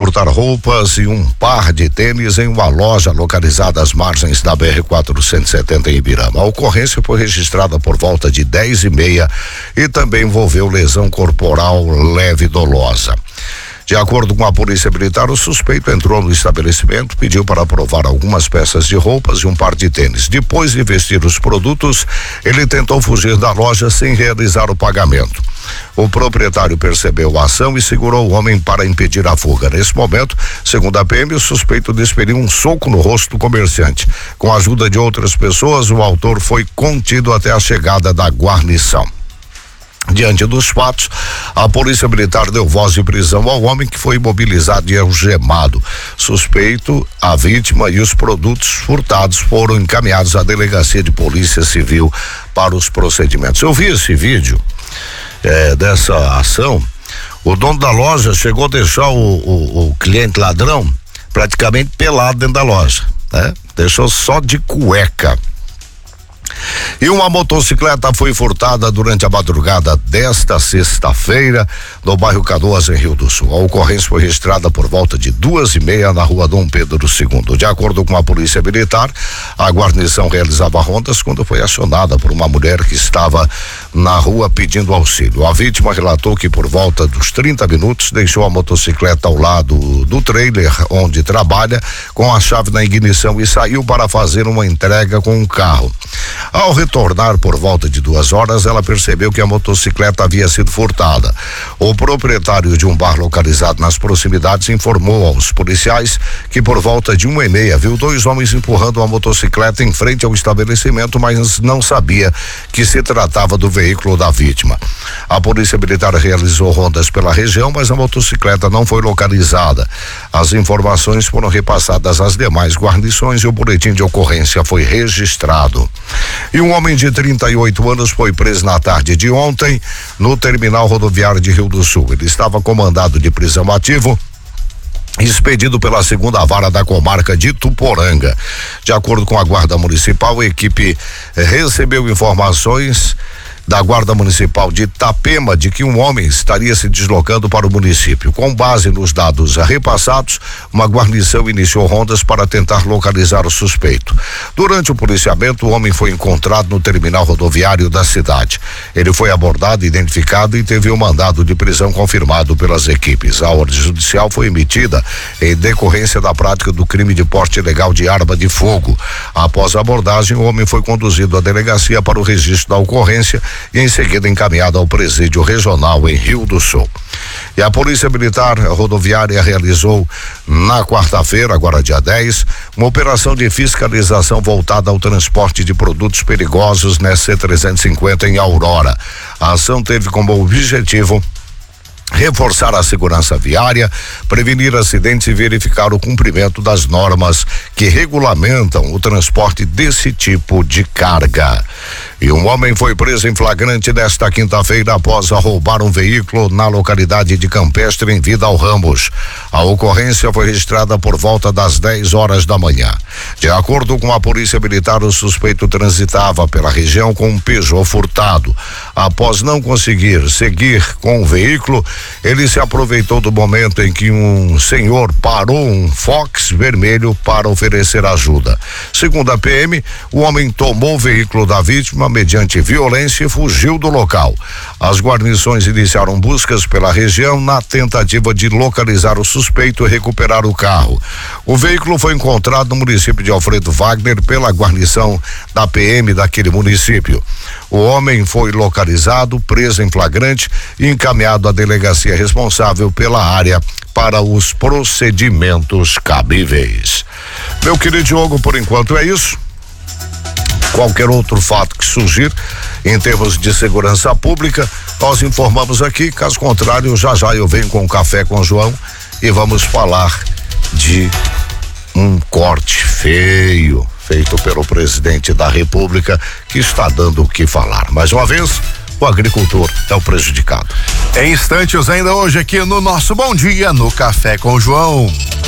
furtar roupas e um par de tênis em uma loja localizada às margens da BR-470 em Ibirama. A ocorrência foi registrada por volta de 10h30 e também envolveu lesão corporal leve e dolosa. De acordo com a Polícia Militar, o suspeito entrou no estabelecimento, pediu para provar algumas peças de roupas e um par de tênis. Depois de vestir os produtos, ele tentou fugir da loja sem realizar o pagamento. O proprietário percebeu a ação e segurou o homem para impedir a fuga. Nesse momento, segundo a PM, o suspeito desferiu um soco no rosto do comerciante. Com a ajuda de outras pessoas, o autor foi contido até a chegada da guarnição. Diante dos fatos, a Polícia Militar deu voz de prisão ao homem que foi imobilizado e algemado. Suspeito, a vítima e os produtos furtados foram encaminhados à Delegacia de Polícia Civil para os procedimentos. Eu vi esse vídeo dessa ação. O dono da loja chegou a deixar o cliente ladrão praticamente pelado dentro da loja, né? Deixou só de cueca. E uma motocicleta foi furtada durante a madrugada desta sexta-feira no bairro Canoas, em Rio do Sul. A ocorrência foi registrada por volta de 2h30 na rua Dom Pedro II. De acordo com a Polícia Militar, a guarnição realizava rondas quando foi acionada por uma mulher que estava na rua pedindo auxílio. A vítima relatou que por volta dos 30 minutos deixou a motocicleta ao lado do trailer onde trabalha com a chave na ignição e saiu para fazer uma entrega com um carro. Ao retornar por volta de 2 horas, ela percebeu que a motocicleta havia sido furtada. O proprietário de um bar localizado nas proximidades informou aos policiais que por volta de 1h30 viu 2 homens empurrando uma motocicleta em frente ao estabelecimento, mas não sabia que se tratava do veículo da vítima. A Polícia Militar realizou rondas pela região, mas a motocicleta não foi localizada. As informações foram repassadas às demais guarnições e o boletim de ocorrência foi registrado. E um homem de 38 anos foi preso na tarde de ontem no terminal rodoviário de Rio do Sul. Ele estava com mandado de prisão ativo, expedido pela 2ª Vara da Comarca de Tuporanga. De acordo com a Guarda Municipal, a equipe recebeu informações da Guarda Municipal de Itapema de que um homem estaria se deslocando para o município. Com base nos dados repassados, uma guarnição iniciou rondas para tentar localizar o suspeito. Durante o policiamento, o homem foi encontrado no terminal rodoviário da cidade. Ele foi abordado, identificado e teve um mandado de prisão confirmado pelas equipes. A ordem judicial foi emitida em decorrência da prática do crime de porte ilegal de arma de fogo. Após a abordagem, o homem foi conduzido à delegacia para o registro da ocorrência e em seguida encaminhado ao presídio regional em Rio do Sul. E a Polícia Militar Rodoviária realizou na quarta-feira, agora dia 10, uma operação de fiscalização voltada ao transporte de produtos perigosos na C-350 em Aurora. A ação teve como objetivo reforçar a segurança viária, prevenir acidentes e verificar o cumprimento das normas que regulamentam o transporte desse tipo de carga. E um homem foi preso em flagrante nesta quinta-feira após roubar um veículo na localidade de Campestre, em Vidal Ramos. A ocorrência foi registrada por volta das 10 horas da manhã. De acordo com a Polícia Militar, o suspeito transitava pela região com um Peugeot furtado. Após não conseguir seguir com o veículo, ele se aproveitou do momento em que um senhor parou um Fox vermelho para oferecer ajuda. Segundo a PM, o homem tomou o veículo da vítima mediante violência e fugiu do local. As guarnições iniciaram buscas pela região na tentativa de localizar o suspeito e recuperar o carro. O veículo foi encontrado no município de Alfredo Wagner pela guarnição da PM daquele município. O homem foi localizado, preso em flagrante e encaminhado à delegacia responsável pela área para os procedimentos cabíveis. Meu querido Diogo, por enquanto é isso. Qualquer outro fato que surgir em termos de segurança pública, nós informamos aqui. Caso contrário, já eu venho com Café com João e vamos falar de um corte feio feito pelo presidente da República, que está dando o que falar. Mais uma vez, o agricultor é o prejudicado. Em instantes ainda hoje aqui no nosso Bom Dia no Café com João.